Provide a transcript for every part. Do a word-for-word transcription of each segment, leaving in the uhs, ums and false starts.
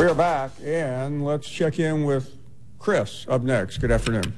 We are back, and let's check in with Chris up next. Good afternoon.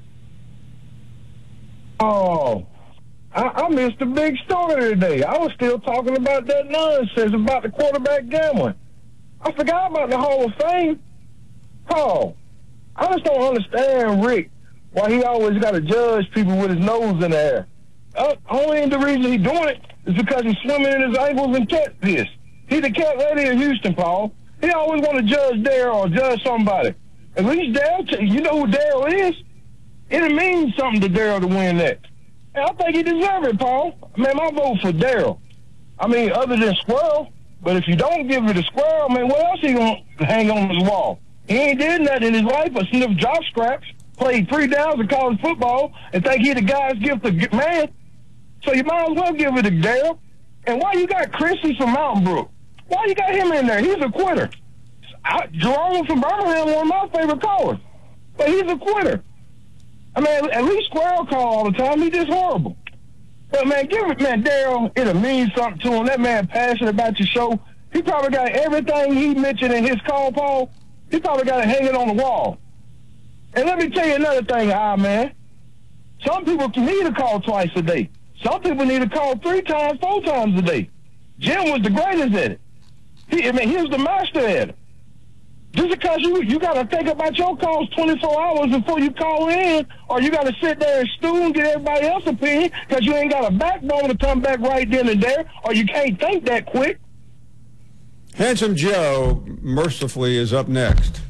Oh, I, I missed a big story today. I was still talking about that nonsense about the quarterback gambling. I forgot about the Hall of Fame. Oh, I just don't understand Rick, why he always got to judge people with his nose in the air. Uh, only the reason he's doing it is because he's swimming in his ankles in cat piss. He's the cat lady in Houston, Paul. He always want to judge Darryl or judge somebody. At least Darryl, you know who Darryl is? It means something to Darryl to win that. And I think he deserves it, Paul. Man, my vote for Darryl. I mean, other than Squirrel. But if you don't give it to Squirrel, man, what else he going to hang on his wall? He ain't did nothing in his life but sniff jock scraps, played three downs in college football, and think he the guy's gift of man. So you might as well give it to Darryl. And why you got Chrissy from Mountain Brook? Why you got him in there? He's a quitter. I, Jerome from Birmingham, one of my favorite callers. But he's a quitter. I mean, at least Squirrel call all the time. He just horrible. But, man, give it, man, Darryl, it'll mean something to him. That man passionate about your show. He probably got everything he mentioned in his call, Paul. He probably got it hanging on the wall. And let me tell you another thing, ah, man. Some people need to call twice a day. Some people need to call three times, four times a day. Jim was the greatest at it. He, I mean, he was the master at it. Just because you you got to think about your calls twenty-four hours before you call in, or you got to sit there and stew and get everybody else's opinion because you ain't got a backbone to come back right then and there, or you can't think that quick. Handsome Joe, mercifully, is up next.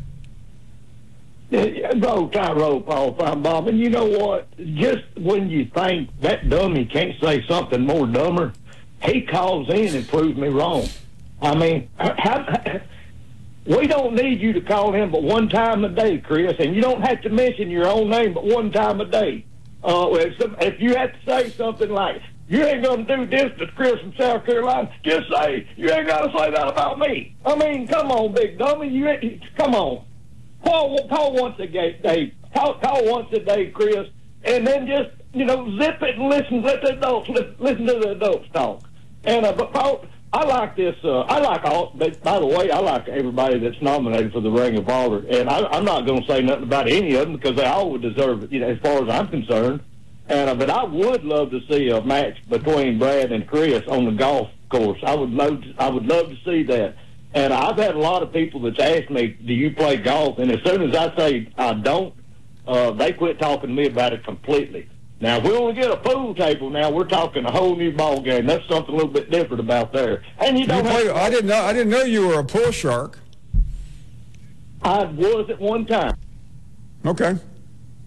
Yeah, go Tyrone, Paul Feinbaum. And you know what? Just when you think that dummy can't say something more dumber, he calls in and proves me wrong. I mean, how, we don't need you to call him but one time a day, Chris, and you don't have to mention your own name but one time a day. Uh, if, some, if you have to say something like, you ain't going to do this to Chris from South Carolina, just say, you ain't got to say that about me. I mean, come on, big dummy. You ain't, come on. Call, call once a day, call, call once a day, Chris, and then just, you know, zip it and listen, let the adults, listen to the adults talk. And, uh, but Paul, I like this. Uh, I like all. By the way, I like everybody that's nominated for the Ring of Honor, and I, I'm not going to say nothing about any of them because they all would deserve it. You know, as far as I'm concerned. And uh, but I would love to see a match between Brad and Chris on the golf course. I would love. To, I would love to see that. And I've had a lot of people that's asked me, "Do you play golf?" And as soon as I say I don't, uh, they quit talking to me about it completely. Now, if we only get a pool table now, we're talking a whole new ball game. That's something a little bit different about there. And you don't you have play, I didn't know. I didn't know you were a pool shark. I was at one time. Okay.